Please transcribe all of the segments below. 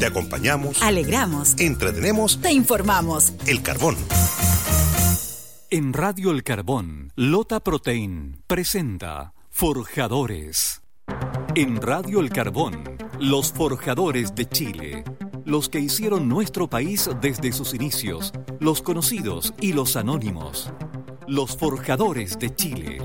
Te acompañamos, alegramos, entretenemos, te informamos. El Carbón. En Radio El Carbón, Lota Protein presenta Forjadores. En Radio El Carbón, los forjadores de Chile. Los que hicieron nuestro país desde sus inicios, los conocidos y los anónimos. Los forjadores de Chile.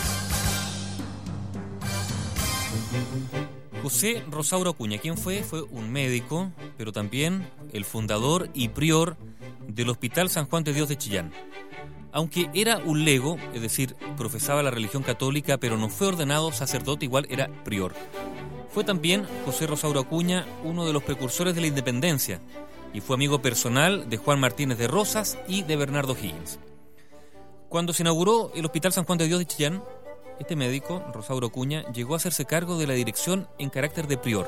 José Rosauro Acuña, ¿quién fue? Fue un médico, pero también el fundador y prior del Hospital San Juan de Dios de Chillán. Aunque era un lego, es decir, profesaba la religión católica, pero no fue ordenado sacerdote, igual era prior. Fue también José Rosauro Acuña uno de los precursores de la independencia y fue amigo personal de Juan Martínez de Rosas y de Bernardo Higgins. Cuando se inauguró el Hospital San Juan de Dios de Chillán, este médico, Rosauro Acuña, llegó a hacerse cargo de la dirección en carácter de prior.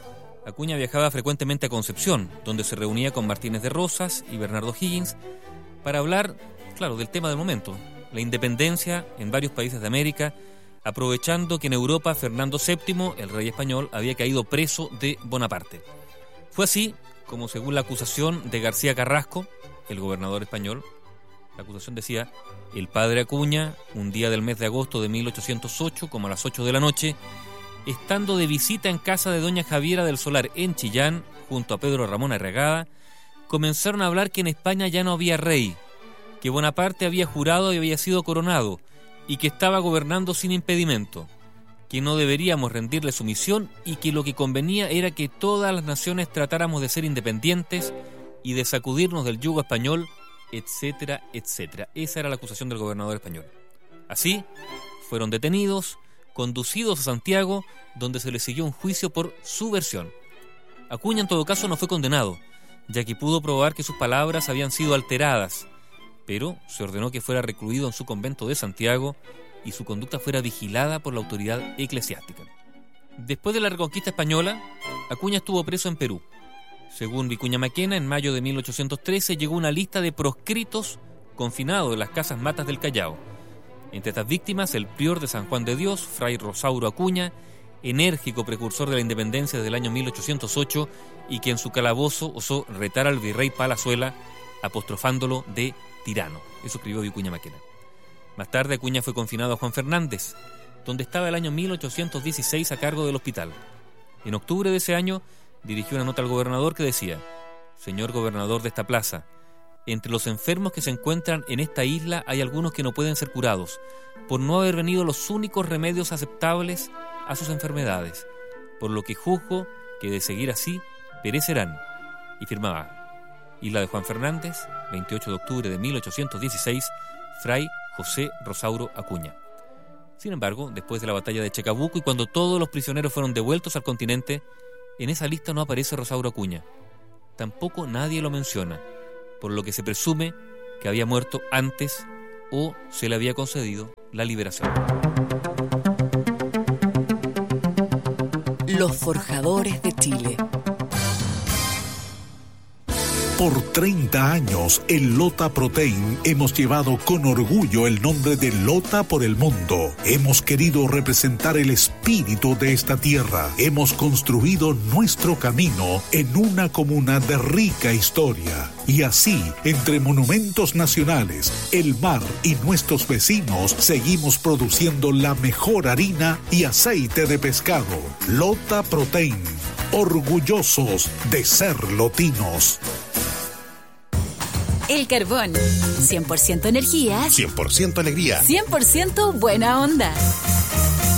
Acuña viajaba frecuentemente a Concepción, donde se reunía con Martínez de Rosas y Bernardo Higgins para hablar, claro, del tema del momento, la independencia en varios países de América, aprovechando que en Europa Fernando VII, el rey español, había caído preso de Bonaparte. Fue así como, según la acusación de García Carrasco, el gobernador español, la acusación decía: el padre Acuña, un día del mes de agosto de 1808, como a las 8 de la noche, estando de visita en casa de doña Javiera del Solar en Chillán, junto a Pedro Ramón Arregada, comenzaron a hablar que en España ya no había rey, que Bonaparte había jurado y había sido coronado, y que estaba gobernando sin impedimento, que no deberíamos rendirle sumisión y que lo que convenía era que todas las naciones tratáramos de ser independientes y de sacudirnos del yugo español, etcétera, etcétera. Esa era la acusación del gobernador español. Así, fueron detenidos, conducidos a Santiago, donde se les siguió un juicio por su versión. Acuña, en todo caso, no fue condenado, ya que pudo probar que sus palabras habían sido alteradas, pero se ordenó que fuera recluido en su convento de Santiago y su conducta fuera vigilada por la autoridad eclesiástica. Después de la reconquista española, Acuña estuvo preso en Perú. Según Vicuña Maquena, en mayo de 1813 llegó una lista de proscritos confinados en las casas matas del Callao. Entre estas víctimas, el prior de San Juan de Dios, fray Rosauro Acuña, enérgico precursor de la independencia desde el año 1808 y que en su calabozo osó retar al virrey Palazuela, apostrofándolo de tirano. Eso escribió Vicuña Maquena. Más tarde, Acuña fue confinado a Juan Fernández, donde estaba el año 1816 a cargo del hospital. En octubre de ese año, dirigió una nota al gobernador que decía: señor gobernador de esta plaza, entre los enfermos que se encuentran en esta isla hay algunos que no pueden ser curados, por no haber venido los únicos remedios aceptables a sus enfermedades, por lo que juzgo que de seguir así perecerán. Y firmaba: Isla de Juan Fernández, 28 de octubre de 1816, fray José Rosauro Acuña. Sin embargo, después de la batalla de Chacabuco y cuando todos los prisioneros fueron devueltos al continente, en esa lista no aparece Rosauro Acuña. Tampoco nadie lo menciona, por lo que se presume que había muerto antes o se le había concedido la liberación. Los forjadores de Chile. Por 30 años, en Lota Protein hemos llevado con orgullo el nombre de Lota por el mundo. Hemos querido representar el espíritu de esta tierra. Hemos construido nuestro camino en una comuna de rica historia. Y así, entre monumentos nacionales, el mar y nuestros vecinos, seguimos produciendo la mejor harina y aceite de pescado. Lota Protein, orgullosos de ser lotinos. El Carbón, 100% energía, 100% alegría, 100% buena onda.